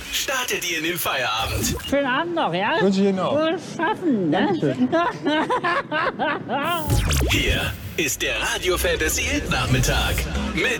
startet ihr in den Feierabend. Schönen Abend noch, ja? Wünsche ich Ihnen auch. Wohl schaffen, ne? Hier ist der Radio Fantasy Nachmittag mit